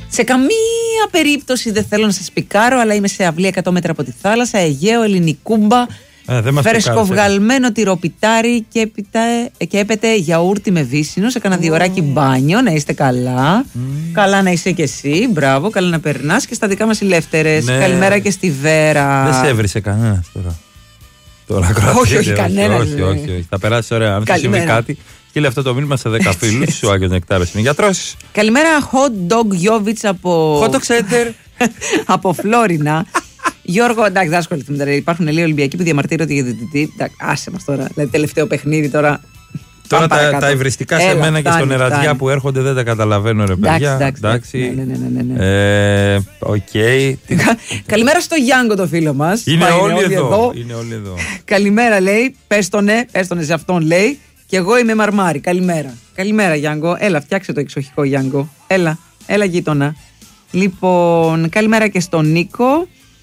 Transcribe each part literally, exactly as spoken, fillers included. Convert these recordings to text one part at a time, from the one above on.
Σε καμία περίπτωση δεν θέλω να σας πικάρω, αλλά είμαι σε αυλή εκατό μέτρα από τη θάλασσα, Αιγαίο, Ελληνικούμπα, φρεσκοβγαλμένο τυροπιτάρι και, έπειτα, και έπεται γιαούρτι με βύσσινο, σε κανένα διωράκι μπάνιο, να είστε καλά. Mm. Καλά να είσαι και εσύ, μπράβο, καλά να περνάς και στα δικά μας ηλεύθερες. Ναι. Καλημέρα και στη Βέρα. Δεν σε έβρισε κανένα τώρα. Τώρα όχι, όχι, κανένα. Όχι, όχι, όχι. Θα περάσει ωραία. Αν σου συμβεί κάτι, στείλε αυτό το μήνυμα σε δέκα φίλους. Ο Άγιος Νεκτάριος είναι γιατρός. Καλημέρα, hot dog Γιόβιτς από. Hot dog center. από Φλόρινα. Γιώργο, εντάξει, δεν ασχοληθούμε τώρα. Υπάρχουν λίγοι Ολυμπιακοί που διαμαρτύρονται για διαιτητή. Άσε μας τώρα. Δηλαδή, τελευταίο παιχνίδι τώρα. Τώρα τα, τα υβριστικά σε μένα και στον Ερατζιά που έρχονται δεν τα καταλαβαίνω, ρε παιδιά. Εντάξει, εντάξει. Ναι, ναι, ναι, ναι, ναι. Ε, okay. Καλημέρα στο Γιάνγκο το φίλο μας. Είναι, είναι, όλοι, όλοι, εδώ. Εδώ. είναι όλοι εδώ. Καλημέρα, λέει. Πες τον ναι, πες τον ναι σε αυτόν, λέει. Και εγώ είμαι μαρμάρι. Καλημέρα. Καλημέρα, Γιάνγκο. Έλα, φτιάξε το εξοχικό, Γιάνγκο. Έλα, έλα γείτονα. Λοιπόν, καλημέρα και στον Νίκο.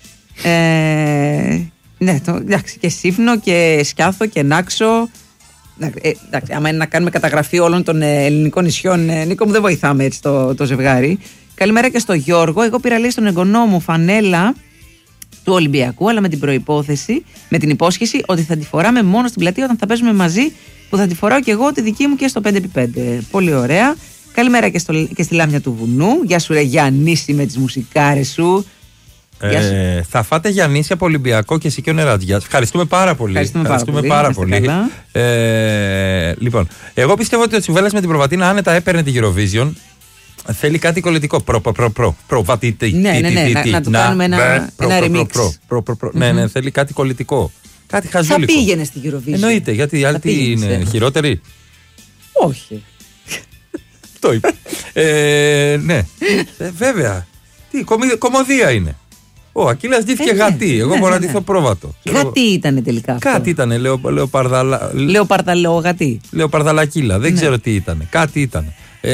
Ε, ναι, το, εντάξει, και Σύφνο και Σκιάθο και Νάξο. Ε, εντάξει, άμα είναι να κάνουμε καταγραφή όλων των ε, ελληνικών νησιών, ε, Νίκο μου, δεν βοηθάμε έτσι το, το ζευγάρι. Καλημέρα και στο Γιώργο. Εγώ πήρα, λέει, στον εγγονό μου φανέλα του Ολυμπιακού, αλλά με την προϋπόθεση, με την υπόσχεση ότι θα τη φοράμε μόνο στην πλατεία όταν θα παίζουμε μαζί, που θα τη φοράω και εγώ τη δική μου και στο πέντε επί πέντε. Πολύ ωραία. Καλημέρα και, στο, και στη Λάμια του Βουνού. Γεια σου, ρε Γιαννίση, με τις μουσικάρες σου. Ε, θα φάτε Γιαννίση από Ολυμπιακό και εσύ και ο Νερατζιάς. Ευχαριστούμε πάρα πολύ. Ευχαριστούμε, Ευχαριστούμε πάρα πολύ. Πάρα πολύ. Ε, λοιπόν, εγώ πιστεύω ότι ο Τσιβέλλας με την Προβατίνα άνετα έπαιρνε τη Eurovision. Θέλει κάτι κολλητικό. Προ, προ, προ, προ, προβατίτη. Ναι, ναι, ναι, να, να του κάνουμε ένα, ένα remix. Ναι, ναι, θέλει κάτι κολλητικό. Κάτι χαζούλικο. Θα πήγαινε στη Eurovision. Εννοείται, γιατί οι άλλοι είναι χειρότεροι. Όχι. Το είπε. ε, ναι, ε, βέβαια. Τι, κομμωδία είναι. Ο Ακύλας ντύθηκε ε, γατί. Ναι, εγώ ναι, μπορώ να ναι, ντυθώ ναι. πρόβατο. Γατί ήταν τελικά αυτό. Κάτι ήταν. Λεω, λεοπαρδαλα... Λεοπαρδαλογατί. Λεοπαρδαλακύλα. Δεν ναι. ξέρω τι ήταν. Κάτι ήταν. Ε,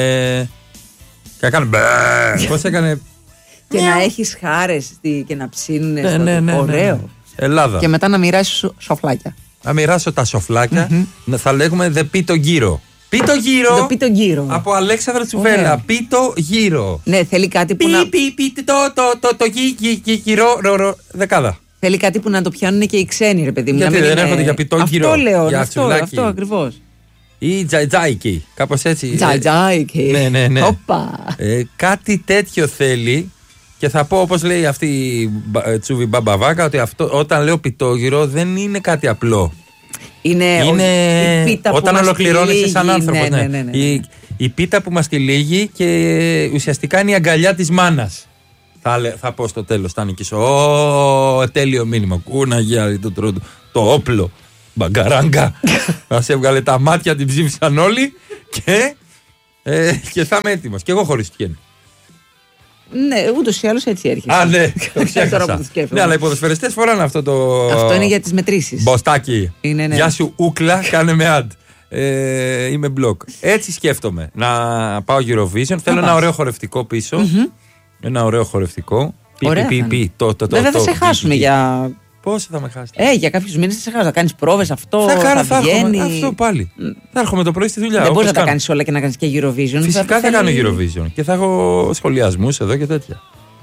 και έκανε. Πώς έκανε. Και να έχεις χάρες και να ψήνουν. Ναι, ναι, ναι, ωραίο. Ναι. Ελλάδα. Και μετά να μοιράσεις σοφλάκια. Να μοιράσω τα σοφλάκια. Mm-hmm. Θα λέγουμε δε πει το γύρο. Πίτο γύρο. Το πίτο γύρο. Από Αλέξανδρο Τσουβέλλα. Πίτο γύρο. Ναι, θέλει κάτι που πι, να. Πι, πι, το, το, το, το γύ, γύ, γύ, γύρο, ρο, ρο, δεκάδα. Θέλει κάτι που να το πιάνουν και οι ξένοι, ρε παιδί μου. Γιατί να μην δεν είναι... έρχονται για πιτό γύρο. Αυτό λέω, για αυτό, αυτό ακριβώς. Ή τζαϊτζάικι, κάπως έτσι. Τζαϊτζάικι. Ναι, ναι, ναι. Οπα. Ε, κάτι τέτοιο θέλει. Και θα πω, όπως λέει αυτή η Τσούβι Μπαμπαβάκα, ότι αυτό, όταν λέω πιτόγυρο δεν είναι κάτι απλό. Είναι, είναι η πίτα όταν ολοκληρώνεσαι σαν άνθρωπος. Ναι, ναι, ναι, ναι, ναι. Η, η πίτα που μας τυλίγει και ουσιαστικά είναι η αγκαλιά της μάνας. Θα, θα πω στο τέλος, θα νικήσω. Ω, τέλειο μήνυμα. Κούναγια, το, το, το όπλο. Μπαγκαράγκα. Θα σε έβγαλε τα μάτια, την ψήφισαν όλοι και, ε, και θα είμαι έτοιμος. Και εγώ χωρίς τυχαίνει. Ναι, ούτως ή άλλως έτσι έρχεται. Α, ναι, το ξέχασα. Ναι, αλλά οι ποδοσφαιριστές φοράνε αυτό το. Αυτό είναι για τις μετρήσεις. Μποστάκι. Είναι, ναι. Γεια σου, ούκλα, κάνε με ad. Ε, είμαι μπλοκ. Έτσι σκέφτομαι. Να πάω Eurovision. Θέλω ένα ωραίο χορευτικό πίσω. Mm-hmm. Ένα ωραίο χορευτικό. Ωραία. Πι, πι, πι, το, το, το, Βέβαια το, θα σε χάσουμε για. Πόσο θα με χάσετε. Ε, για κάποιους μήνες θα σε χάσω. Θα κάνεις πρόβες αυτό. Θα κάνω, θα βγαίνει. Αυτό πάλι. Mm. Θα έρχομαι το πρωί στη δουλειά. Δεν μπορείς να τα κάνεις όλα και να κάνεις και Eurovision. Φυσικά θα, θα κάνω Eurovision. Και θα έχω σχολιασμούς εδώ και τέτοια.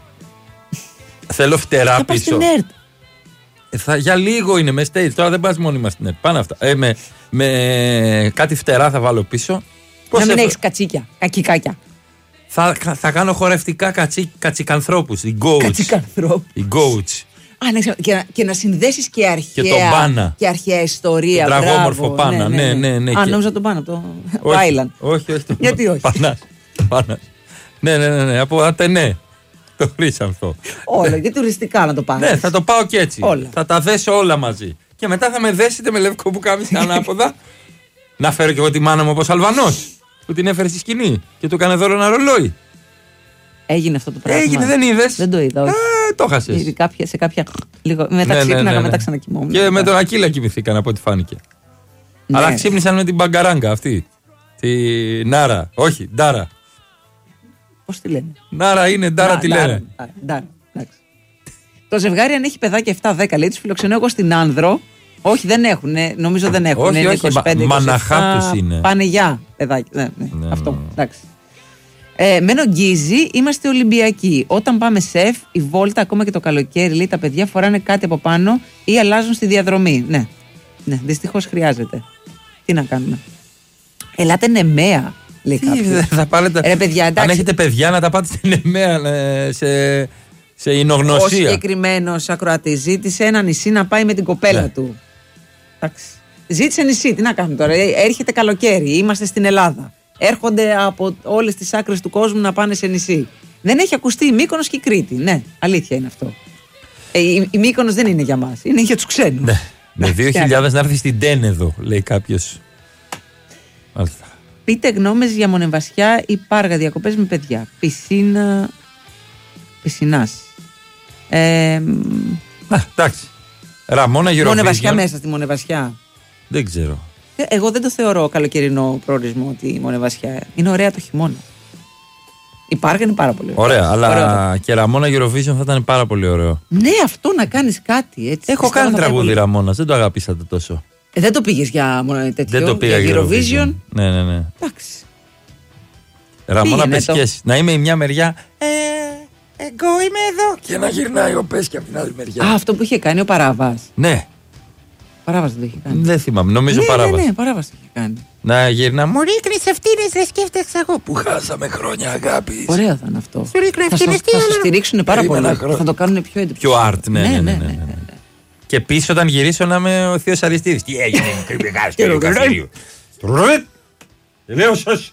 Θέλω φτερά θα πίσω. Ε, θα, για λίγο είναι με stage. Τώρα δεν πας μόνιμα στην ΕΡΤ. Πάνε αυτά. Ε, με, με κάτι φτερά θα βάλω πίσω. Πώς να μην έχεις κατσίκια, κακικάκια. Θα, θα κάνω χορευτικά κατσί, κατσικανθρώπους. Οι goats. Κατσικανθρώπους. Οι goats. Α, ναι, και, να, και να συνδέσεις και αρχαία, και, τον μπάνα. Και αρχαία ιστορία. Το τραγόμορφο πάνα. Ναι, ναι, ναι. ναι, Α, και... νόμιζα τον πάνα, το Island. Όχι, όχι. Το... Γιατί όχι. Πανάς. Πανάς. Ναι, ναι, ναι, ναι. Από Ατενέ. Το χρήσανθο. Όλα, και τουριστικά να το πάμε. Ναι, θα το πάω και έτσι. Όλα. Θα τα δέσω όλα μαζί. Και μετά θα με δέσετε με λευκό πουκάμισι ανάποδα. Να φέρω κι εγώ τη μάνα μου όπως Αλβανός. Που την έφερε στη σκηνή και του έκανε δώρο ένα ρολόι. Έγινε αυτό το πράγμα. Έγινε, δεν είδες. Δεν το είδα. Όχι. Ε, το χάσες. Κάποια, σε κάποια. Λίγο, μετά ναι, ξύπναγα, ναι, ναι, ναι. μετά ξανακοιμόμουν. Και με τον Ακύλα κοιμηθήκαν από ό,τι φάνηκε. Ναι. Αλλά ξύπνησαν με την μπαγκαράγκα αυτή. Τη Νάρα. Όχι, Ντάρα. Πώς τη λένε. Νάρα είναι, Ντάρα τη λένε. Ντάρα. Το ζευγάρι αν έχει παιδάκια επτά δέκα, λέει, τους φιλοξενώ εγώ στην Άνδρο. Όχι, δεν έχουν. Νομίζω δεν έχουν. Όχι, είναι όχι, είκοσι πέντε, μαναχά τους είναι. Πάνε για παιδάκια. Ναι, ναι, ναι. Αυτό. Εντάξει. Ε, μένω Γκίζη, είμαστε Ολυμπιακοί. Όταν πάμε σεφ, η βόλτα ακόμα και το καλοκαίρι, λέει, τα παιδιά φοράνε κάτι από πάνω ή αλλάζουν στη διαδρομή. Ναι, ναι, δυστυχώς χρειάζεται. Τι να κάνουμε. Ελάτε Νεμαία, λέει κάποιος. Θα πάρετε, Ρε, παιδιά, αν έχετε παιδιά, να τα πάτε στην Νεμαία σε, σε εινογνωσία. Ο συγκεκριμένος ακροατής ζήτησε ένα νησί να πάει με την κοπέλα ναι. του. Εντάξει. Ζήτησε νησί, τι να κάνουμε τώρα. Έρχεται καλοκαίρι, είμαστε στην Ελλάδα. Έρχονται από όλες τις άκρες του κόσμου να πάνε σε νησί. Δεν έχει ακουστεί η Μύκονος και η Κρήτη. Ναι, αλήθεια είναι αυτό. Ε, η, η Μύκονος δεν είναι για μας, είναι για τους ξένους. Ναι, με δύο χιλιάδες να έρθει στην Τένεδο, λέει κάποιος. Μάλιστα. Πείτε γνώμες για Μονεβασιά ή Πάργα, διακοπές με παιδιά. Πισίνα. Πισινάς. Ε, Α, εντάξει. Ραμόνα Eurovision. Μονεβασιά μέσα στη Μονεβασιά. Δεν ξέρω. Εγώ δεν το θεωρώ καλοκαιρινό προορισμό τη Μονεβασιά. Είναι ωραία το χειμώνα. Η Πάργα είναι πάρα πολύ ωραία. Ωραία, αλλά ωραία. Και Ραμόνα Eurovision θα ήταν πάρα πολύ ωραίο. Ναι, αυτό να κάνεις κάτι έτσι. Έχω κάνει τραγούδι Ραμόνας, δεν το αγαπήσατε τόσο. Ε, δεν το πήγες για τέτοιο. Δεν το πήγα για Eurovision. Eurovision. Ναι, ναι, ναι. Εντάξει. Ραμόνα Πεσκές. Να είμαι η μια μεριά. Ε, εγώ είμαι εδώ. Και να γυρνάει ο Πέσκι από την άλλη μεριά. Α, αυτό που είχε κάνει ο Παράβας. Ναι. Παράβας δεν το είχε κάνει. Δεν θυμάμαι, νομίζω ναι, Παράβας. Ναι, ναι, Παράβας το είχε κάνει. Να γυρνά. Μου ρίχνεις ευθύνες, δεν σκέφτεσαι εγώ. Που χάσαμε χρόνια αγάπης. Ωραίο θα είναι αυτό. Σου ρίχνω Θα, ευθύνες, στο, θα σου στηρίξουν πάρα πολύ. Χρόνο. Θα το κάνουν πιο εντυπωσιακό. Πιο art, ναι, ναι, ναι. ναι, ναι, ναι, ναι. Και πίσω όταν γυρίσω να είμαι ο Θείος Αριστίδης. Τι έγινε, μικρή μεγάλη στο δικαστήριο. Τελείωσες.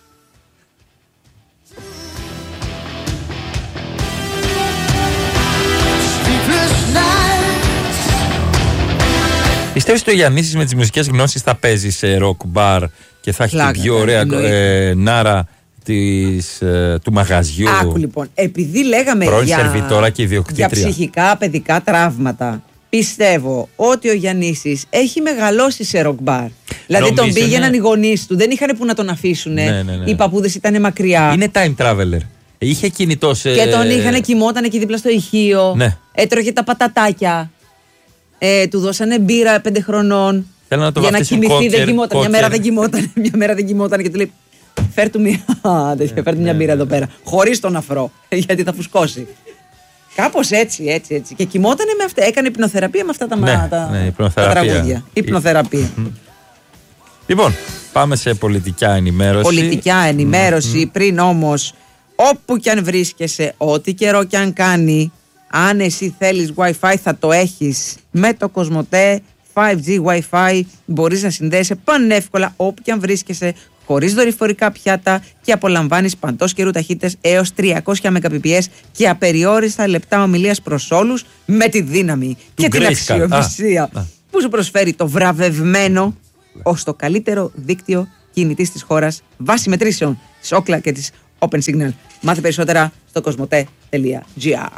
Πιστεύεις ότι ο Γιαννίσης με τις μουσικές γνώσεις θα παίζει σε rock bar και θα έχει Πλάκα, την πιο ωραία ε, νάρα της, ε, του μαγαζιού. Άκου λοιπόν, επειδή λέγαμε πρώην για, σερβιτόρα και ιδιοκτήτρια. για ψυχικά παιδικά τραύματα, πιστεύω ότι ο Γιαννίσης έχει μεγαλώσει σε rock bar. Δηλαδή Νομίζω, τον πήγαιναν ναι. οι γονείς του, δεν είχαν που να τον αφήσουν. Ναι, ναι, ναι. Οι παππούδες ήταν μακριά. Είναι time traveler. Είχε κινητό σε... Και τον είχαν, κοιμόταν εκεί δίπλα στο ηχείο. Ναι. Έτρωγε τα πατατάκια. Ε, του δώσανε μπύρα πέντε χρονών. Θέλω να το για να βαφτίσουν κοιμηθεί, κόκερ, δεν κοιμόταν. Μια κόκερ. μέρα δεν κοιμόταν. Μια μέρα δεν κοιμόταν και του λέει: Φέρ του μια, φέρ του μια μπύρα εδώ πέρα. Χωρίς τον αφρό. Γιατί θα φουσκώσει. Κάπως έτσι, έτσι, έτσι. Και κοιμότανε με αυτά. Έκανε υπνοθεραπεία με αυτά τα, Ναι, τα, ναι, τα υπνοθεραπεία. τραγούδια. Υπνοθεραπεία. Λοιπόν, πάμε σε πολιτικά ενημέρωση. Πολιτικά ενημέρωση. Πριν όμως, όπου κι αν βρίσκεσαι, ό,τι καιρό κι αν κάνει, αν εσύ θέλεις Wi-Fi θα το έχεις με το Κοσμοτέ φάιβ τζι Wi-Fi. Μπορείς να συνδέεσαι πανεύκολα όπου κι αν βρίσκεσαι, χωρίς δορυφορικά πιάτα και απολαμβάνεις παντός καιρού ταχύτητες έως τριακόσια Mbps και απεριόριστα λεπτά ομιλίας προς όλους με τη δύναμη Του και την Grayscale. αξιοπιστία Α, α. που σου προσφέρει το βραβευμένο ως το καλύτερο δίκτυο κινητής της χώρας βάσει μετρήσεων της Ookla και της Open Signal. Μάθε περισσότερα στο κοσμοτέ τελεία τζι άρ.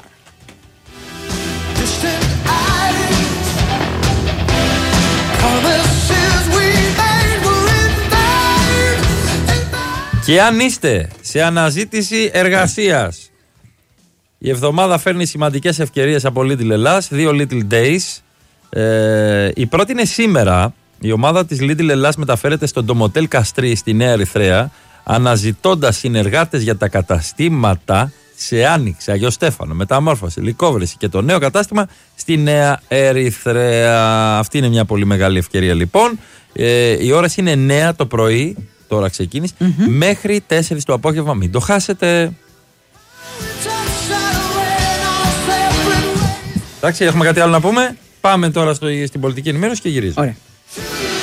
Και αν είστε σε αναζήτηση εργασίας, η εβδομάδα φέρνει σημαντικές ευκαιρίες από Little Ελλάς, δύο Little Days. Ε, η πρώτη είναι σήμερα. Η ομάδα της Little Ελλάς μεταφέρεται στο Ντομοτέλ Καστρί στη Νέα Ερυθρέα, αναζητώντας συνεργάτες για τα καταστήματα σε Άνοιξη, Αγιο Στέφανο, Μεταμόρφωση, Λυκόβρηση και το νέο κατάστημα στη Νέα Ερυθρέα. Αυτή είναι μια πολύ μεγάλη ευκαιρία λοιπόν. Ε, οι ώρες είναι εννιά το πρωί, τώρα ξεκίνησε, mm-hmm. μέχρι τέσσερις το απόγευμα. Μην το χάσετε. Εντάξει, έχουμε κάτι άλλο να πούμε. Πάμε τώρα στο, στην πολιτική ενημέρωση και γυρίζουμε. Ωραία.